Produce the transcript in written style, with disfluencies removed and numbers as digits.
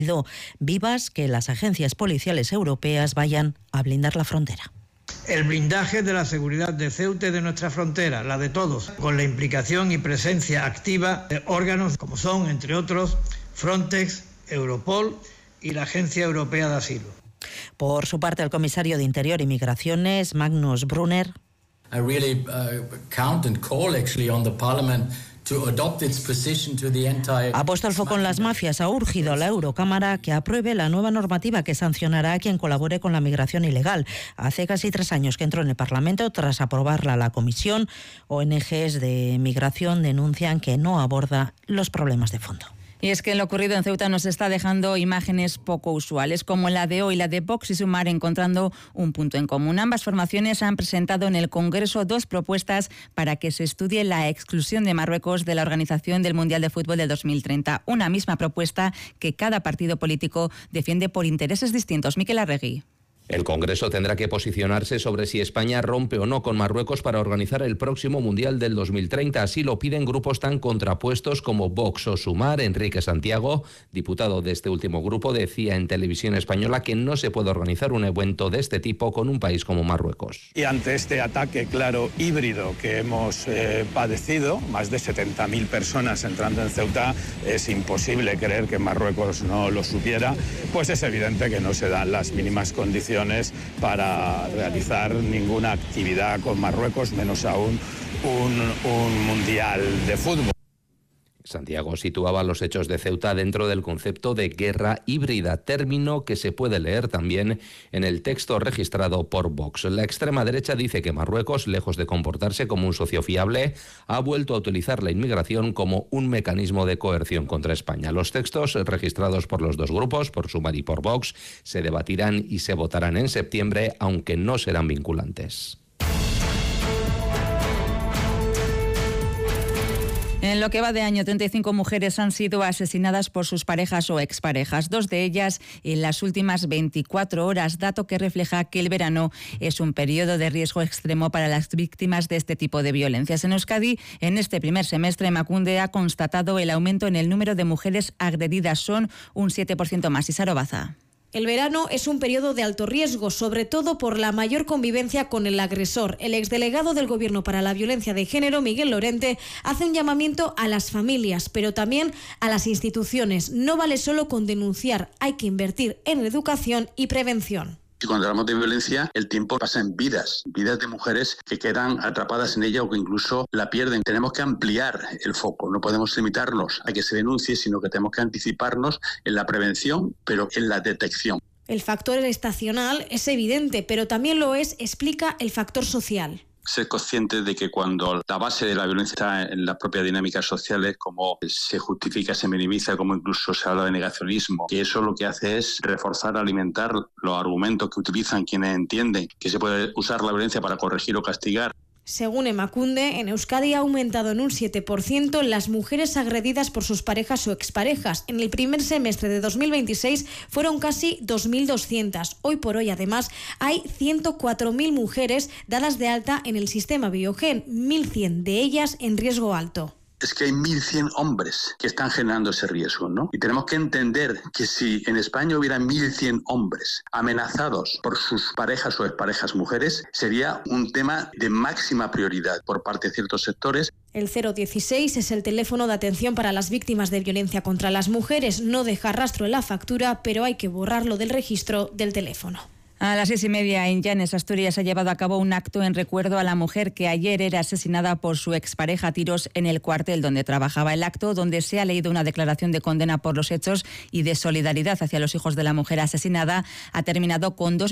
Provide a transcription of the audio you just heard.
Vivas que las agencias policiales europeas vayan a blindar la frontera. El blindaje de la seguridad de Ceuta y de nuestra frontera, la de todos, con la implicación y presencia activa de órganos como son, entre otros, Frontex, Europol y la Agencia Europea de Asilo. Por su parte, el comisario de Interior y Migraciones, Magnus Brunner, I really count and call actually on the Parliament to adopt its position to the entire... Ha puesto el foco en las mafias, ha urgido a la Eurocámara que apruebe la nueva normativa que sancionará a quien colabore con la migración ilegal. Hace casi 3 años que entró en el Parlamento, tras aprobarla la Comisión. ONGs de migración denuncian que no aborda los problemas de fondo. Y es que lo ocurrido en Ceuta nos está dejando imágenes poco usuales, como la de hoy, la de Vox y Sumar, encontrando un punto en común. Ambas formaciones han presentado en el Congreso 2 propuestas para que se estudie la exclusión de Marruecos de la organización del Mundial de Fútbol del 2030. Una misma propuesta que cada partido político defiende por intereses distintos. Miquel Arregui. El Congreso tendrá que posicionarse sobre si España rompe o no con Marruecos para organizar el próximo Mundial del 2030. Así lo piden grupos tan contrapuestos como Vox o Sumar. Enrique Santiago, diputado de este último grupo, decía en Televisión Española que no se puede organizar un evento de este tipo con un país como Marruecos. Y ante este ataque, claro, híbrido que hemos padecido, más de 70.000 personas entrando en Ceuta, es imposible creer que Marruecos no lo supiera, pues es evidente que no se dan las mínimas condiciones para realizar ninguna actividad con Marruecos, menos aún un mundial de fútbol. Santiago situaba los hechos de Ceuta dentro del concepto de guerra híbrida, término que se puede leer también en el texto registrado por Vox. La extrema derecha dice que Marruecos, lejos de comportarse como un socio fiable, ha vuelto a utilizar la inmigración como un mecanismo de coerción contra España. Los textos registrados por los dos grupos, por Sumar y por Vox, se debatirán y se votarán en septiembre, aunque no serán vinculantes. En lo que va de año, 35 mujeres han sido asesinadas por sus parejas o exparejas, 2 de ellas en las últimas 24 horas, dato que refleja que el verano es un periodo de riesgo extremo para las víctimas de este tipo de violencias. En Euskadi, en este primer semestre, Emakunde ha constatado el aumento en el número de mujeres agredidas, son un 7% más. Isaro Baza. El verano es un periodo de alto riesgo, sobre todo por la mayor convivencia con el agresor. El exdelegado del Gobierno para la Violencia de Género, Miguel Lorente, hace un llamamiento a las familias, pero también a las instituciones. No vale solo con denunciar, hay que invertir en educación y prevención. Y cuando hablamos de violencia, el tiempo pasa en vidas de mujeres que quedan atrapadas en ella o que incluso la pierden. Tenemos que ampliar el foco, no podemos limitarnos a que se denuncie, sino que tenemos que anticiparnos en la prevención, pero en la detección. El factor estacional es evidente, pero también lo es, explica, el factor social. Ser consciente de que cuando la base de la violencia está en las propias dinámicas sociales, como se justifica, se minimiza, como incluso se habla de negacionismo, que eso lo que hace es reforzar, alimentar los argumentos que utilizan quienes entienden que se puede usar la violencia para corregir o castigar. Según Emakunde, en Euskadi ha aumentado en un 7% las mujeres agredidas por sus parejas o exparejas. En el primer semestre de 2026 fueron casi 2.200. Hoy por hoy, además, hay 104.000 mujeres dadas de alta en el sistema Biogen, 1.100 de ellas en riesgo alto. Es que hay 1.100 hombres que están generando ese riesgo, ¿no? Y tenemos que entender que si en España hubiera 1.100 hombres amenazados por sus parejas o exparejas mujeres, sería un tema de máxima prioridad por parte de ciertos sectores. El 016 es el teléfono de atención para las víctimas de violencia contra las mujeres. No deja rastro en la factura, pero hay que borrarlo del registro del teléfono. A las 6:30 en Llanes, Asturias, se ha llevado a cabo un acto en recuerdo a la mujer que ayer era asesinada por su expareja a tiros en el cuartel donde trabajaba. El acto, donde se ha leído una declaración de condena por los hechos y de solidaridad hacia los hijos de la mujer asesinada, ha terminado con 2